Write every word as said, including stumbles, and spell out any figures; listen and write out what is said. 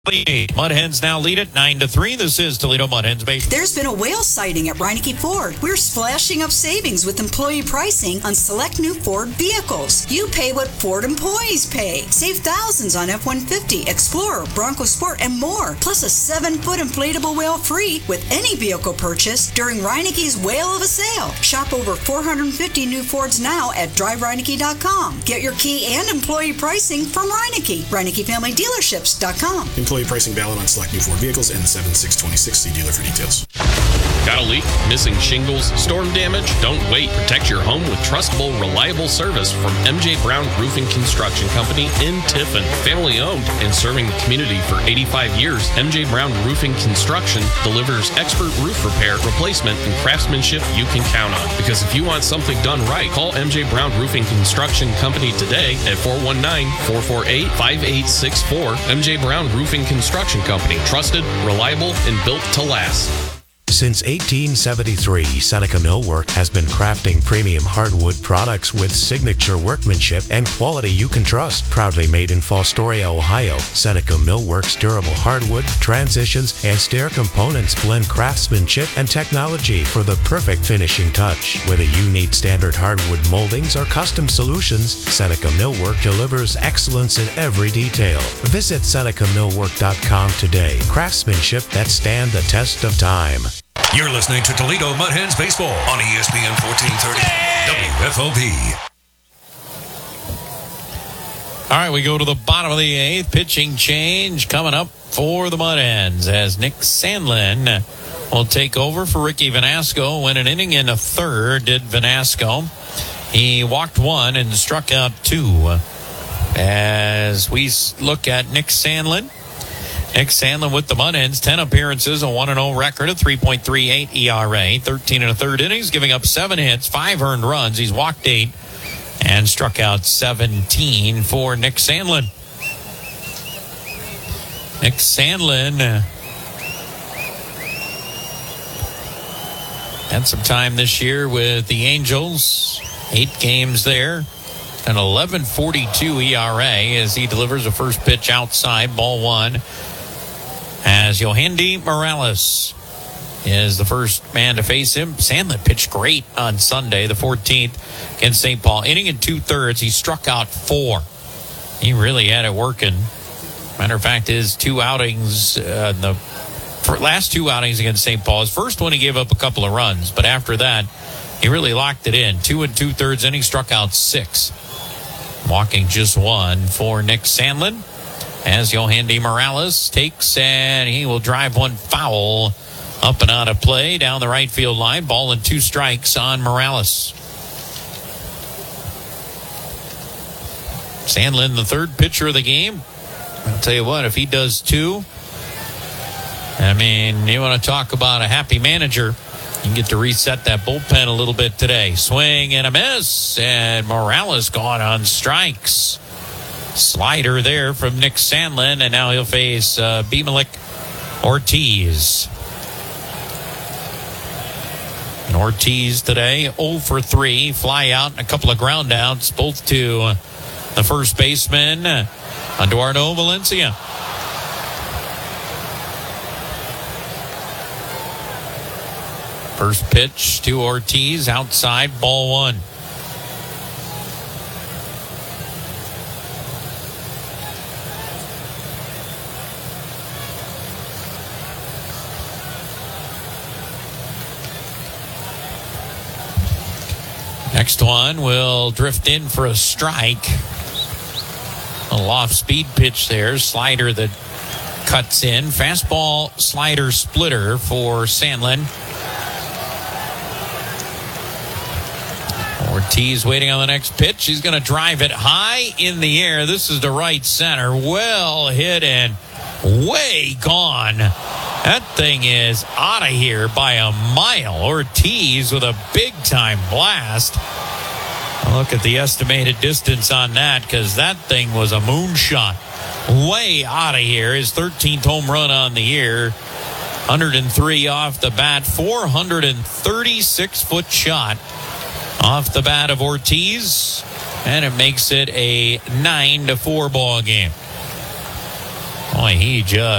Mud Hens now lead it nine to three. This is Toledo Mud Hens baseball. There's been a whale sighting at Reineke Ford. We're splashing up savings with employee pricing on select new Ford vehicles. You pay what Ford employees pay. Save thousands on F one fifty, Explorer, Bronco Sport, and more. Plus a seven-foot inflatable whale free with any vehicle purchase during Reineke's Whale of a Sale. Shop over four hundred fifty new Fords now at drive reineke dot com. Get your key and employee pricing from Reineke. Reineke Family Dealerships dot com. Employee pricing valid on select new Ford vehicles and seven six twenty-six. See dealer for details. Got a leak? Missing shingles? Storm damage? Don't wait. Protect your home with trustable, reliable service from M J Brown Roofing Construction Company in Tiffin. Family owned and serving the community for eighty-five years, M J Brown Roofing Construction delivers expert roof repair, replacement, and craftsmanship you can count on. Because if you want something done right, call M J Brown Roofing Construction Company today at four one nine, four four eight, five eight six four. M J Brown Roofing Construction Company. Trusted, reliable, and built to last. Since eighteen seventy-three, Seneca Millwork has been crafting premium hardwood products with signature workmanship and quality you can trust. Proudly made in Fostoria, Ohio, Seneca Millwork's durable hardwood, transitions, and stair components blend craftsmanship and technology for the perfect finishing touch. Whether you need standard hardwood moldings or custom solutions, Seneca Millwork delivers excellence in every detail. Visit Seneca Millwork dot com today. Craftsmanship that stand the test of time. You're listening to Toledo Mud Hens Baseball on E S P N fourteen thirty W F O P. All right, we go to the bottom of the eighth. Pitching change coming up for the Mud Hens as Nick Sandlin will take over for Ricky Vanasco. Went an inning in a third, did Vanasco. He walked one and struck out two. As we look at Nick Sandlin, Nick Sandlin with the Mud Hens, ten appearances, a one and oh record, a three point three eight E R A, thirteen and a third innings, giving up seven hits, five earned runs. He's walked eight and struck out seventeen for Nick Sandlin. Nick Sandlin uh, had some time this year with the Angels, eight games there. An eleven forty-two E R A as he delivers a first pitch outside, ball one. As Yohandy Morales is the first man to face him. Sandlin pitched great on Sunday, the fourteenth, against Saint Paul. Inning and two-thirds, he struck out four. He really had it working. Matter of fact, his two outings, uh, the last two outings against Saint Paul, his first one he gave up a couple of runs, but after that, he really locked it in. Two and two-thirds innings, struck out six. Walking just one for Nick Sandlin. As Yohandy Morales takes and he will drive one foul up and out of play down the right field line. Ball and two strikes on Morales. Sandlin, the third pitcher of the game. I'll tell you what, if he does two, I mean, you want to talk about a happy manager. You can get to reset that bullpen a little bit today. Swing and a miss, and Morales gone on strikes. Slider there from Nick Sandlin, and now he'll face uh, Bimalik Ortiz. And Ortiz today, oh for three, fly out and a couple of ground outs, both to uh, the first baseman, uh, Eduardo Valencia. First pitch to Ortiz, outside, ball one. Next one will drift in for a strike. A little off-speed pitch there. Slider that cuts in. Fastball, slider, splitter for Sandlin. Ortiz waiting on the next pitch. He's going to drive it high in the air. This is the right center. Well hit and way gone. That thing is out of here by a mile. Ortiz with a big-time blast. Look at the estimated distance on that, because that thing was a moonshot. Way out of here. His thirteenth home run on the year. one hundred three off the bat. four hundred thirty-six foot shot off the bat of Ortiz. And it makes it a nine to four ball game. Boy, he just